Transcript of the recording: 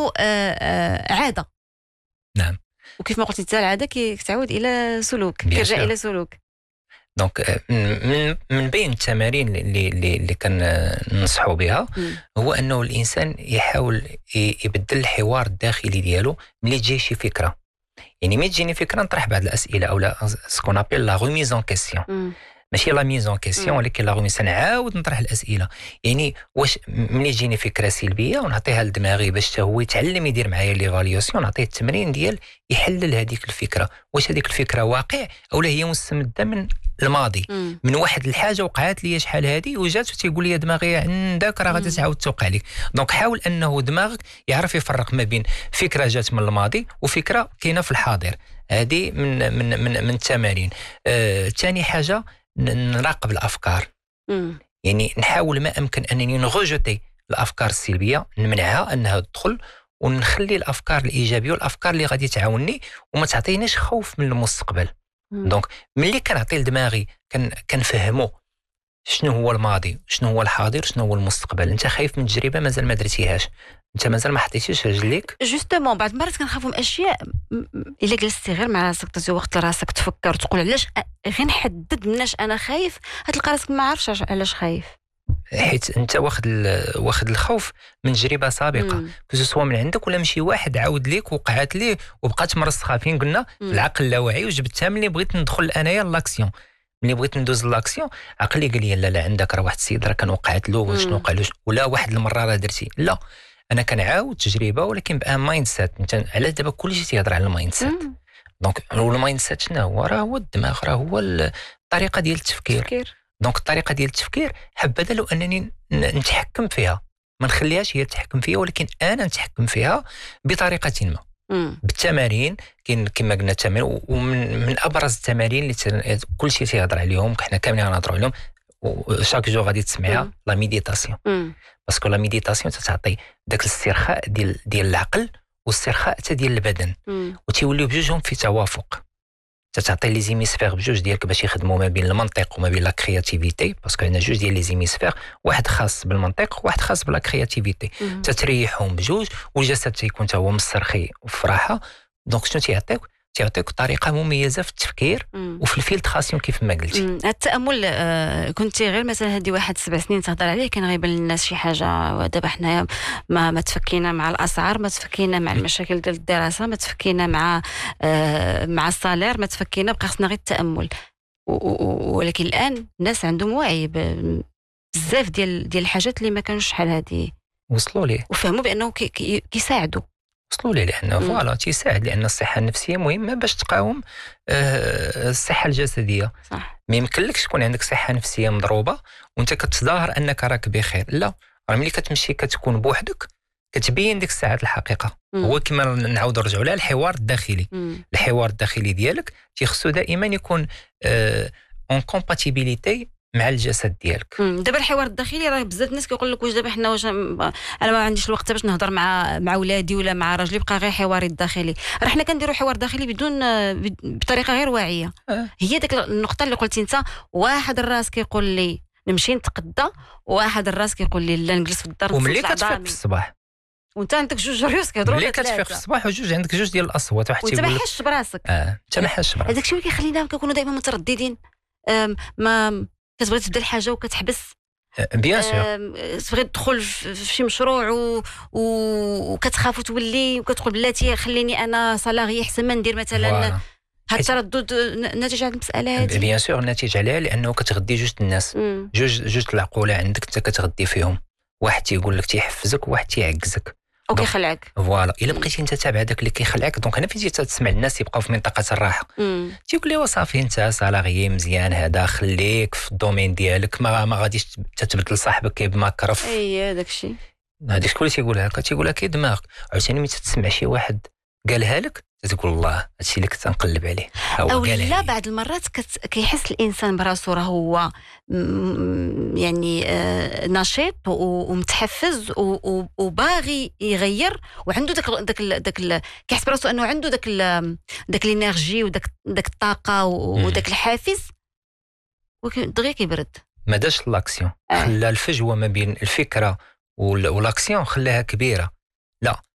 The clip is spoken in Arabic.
عنده عاده. نعم. وكيف ما قلتي انت العاده كتعود الى سلوك، كيرجع الى سلوك. دونك من بين التمارين اللي كننصحوا بها هو انه الانسان يحاول يبدل الحوار الداخلي ديالو ملي تجي شي فكره. يعني ملي تجيني فكره نطرح بعض الاسئله او لا سكون ابيل لا ريميز ان كيسيون، ماشي لا ميز ان كيسيون ولكن لا ريميز. نعاود نطرح الاسئله. يعني واش ملي تجيني فكره سلبيه ونعطيها لدماغي باش حتى هو يتعلم يدير معايا ليفاليوسيون، نعطيه التمرين ديال يحلل هذيك الفكره، واش هذيك الفكره واقع او لا هي مستمده من الماضي، من واحد الحاجه وقعت لي شحال هذه وجات وتيقول لي دماغي عندك راه غادي تعاود توقع لك. دونك حاول انه دماغك يعرف يفرق ما بين فكره جات من الماضي وفكره كاينه في الحاضر. هذه من التمارين. ثاني حاجه نراقب الافكار. يعني نحاول ما امكن انني نغوجتي الافكار السلبيه، نمنعها انها تدخل، ونخلي الافكار الايجابيه والافكار اللي غادي تعاونني وما تعطينيش خوف من المستقبل. دونك ملي كنعطي لدماغي كنفهمو شنو هو الماضي، شنو هو الحاضر، شنو هو المستقبل. انت خايف من تجربه مازال ما درتيهاش، انت مازال ما حطيتيش رجليك. جوستومون بعض المرات كنخافوا من اشياء الا جلستي غير مع راسك تعطي وقت لراسك تفكر وتقول علاش غير نحدد مناش انا خايف، هتلقى راسك ما عارفش علاش خايف، حيت انت واخد الخوف من تجربه سابقه سواء من عندك ولا مشي واحد عاود ليك وقعت ليه وبقات مرسخه فين. قلنا العقل اللاواعي وجبتها ملي بغيت ندخل انايا لاكسيون، ملي بغيت ندوز لاكسيون عقلي قال لي لا عندك راه واحد السيد راه كان وقعت له شنو وقع له، ولا واحد المره راه درتي. لا، انا كنعاود تجربه ولكن بان مايند سيت. انت علاش دابا كلشي تيهضر على المايند سيت؟ دونك المايند سيت شنو هو؟ راه هو الدماغ، راه هو الطريقه ديال التفكير. دونك الطريقه ديال التفكير حبذا لو انني نتحكم فيها، ما نخليهاش هي تتحكم فيها ولكن انا نتحكم فيها بطريقه ما. بالتمارين كاين كما قلنا التمارين، ومن ابرز التمارين اللي كلشي تيهضر عليهم حنا كاملين غنهضروا عليهم وشاك جو غادي تسمعها لا ميديتاسيون. باسكو لا ميديتاسيون تعطي داك الاسترخاء ديال العقل والاسترخاء حتى ديال البدن، وتيوليو بجوجهم في توافق. تعطي لي زيميسفير بجوج ديالك باش يخدموا ما بين المنطق وما بين لا كرياتيفيتي، باسكو عندنا جوج ديال لي زيميسفير، واحد خاص بالمنطق وواحد خاص بلا كرياتيفيتي. تتريحهم بجوج والجسد تيكون حتى هو مسترخي وفي راحه. دونك شنو تيعطيك طريقه مميزه في التفكير وفي الفلتراسيون كيف ما قلتي. التامل كنتي غير مثلا هذه واحد 7 سنين تهضر عليه، كان غيبان للناس شي حاجه. دابا حنايا ما تفكينا مع الاسعار، ما تفكينا مع المشاكل ديال الدراسه، ما تفكينا مع الصالير، ما تفكينا بقى خصنا غير التامل. ولكن الان الناس عندهم وعي بزاف ديال الحاجات اللي ما كانوش شحال هذه وصلوا ليه وفهموا بانه كيساعدوا. وصلوا ليه لانه فوالا تيساعد، لان الصحه النفسيه مهمه باش تقاوم الصحه الجسديه. صح. ما يمكنلكش تكون عندك صحه نفسيه مضروبه وانت كتظاهر انك راك بخير. لا، راه ملي كتمشي كتكون بوحدك كتبين ديك الساعات الحقيقه. هو كما نعاود نرجعوا لها الحوار الداخلي. الحوار الداخلي ديالك تيخصو دائما يكون اون كومباتيبيليتي مع الجسد ديالك. دابا الحوار الداخلي راه بزاف الناس كيقول لك واش دابا حنا انا ما عنديش الوقت باش نهضر مع ولادي ولا مع راجلي، بقى غير حواري الداخلي. راه حنا كنديروا حوار داخلي بطريقه غير واعيه. هي ديك النقطه اللي قلتي انت، واحد الراس كيقول لي نمشي نتقدى، وواحد الراس كيقول لي لا نجلس في الدار. وملي كتفيق في الصباح وانت عندك جوج ريوس كيهضروا، ملي كتفيق في الصباح وجوج عندك جوج ديال الاصوات، واحد تيقول انت ما حاسش براسك. انت ما حاسش براسك. هذاك الشيء اللي كيخلينا كنكونوا دائما مترددين. ما كتبغي تبدا الحاجه وكتحبس. بيان سور تبغي تدخل في شي مشروع وكتخاف وتولي وكتقول بلاتي خليني انا صلاغي احسن ما ندير مثلا. هاد التردد ناتج على المساله هذه. بيان سور ناتج عليها لانه كتغدي جوج الناس، جوج العقوله عندك انت كتغدي فيهم. واحد تيقول لك تيحفزك وواحد تيعكزك وكيخلعك. فوالا. الا بقيتي انت تابع داك اللي كيخلعك، دونك هنا فين تسمع الناس يبقاو في منطقه الراحه. تيقول لي وصافي انت صلاغي مزيان هذا، خليك في الدومين ديالك، ما غاديش تتبدل صاحبك كيب ما كرف. اي هذاك الشيء هذاك شكون اللي تيقولها لك؟ تيقولها كي دماغك. عاوتاني ملي تسمع شي واحد قالها لك تقول الله هادشي اللي كنت نقلب عليه. او لا بعض المرات كيحس الانسان براسو راه هو يعني نشيط ومتحفز وباغي يغير، وعنده داك كيحس براسو انه عنده داك الانرجي وداك الطاقه وداك الحافز، دغيا كيبرد. ما داش لاكسيون. خلى الفجوه ما بين الفكره والاكسيون خلاها كبيره. لا،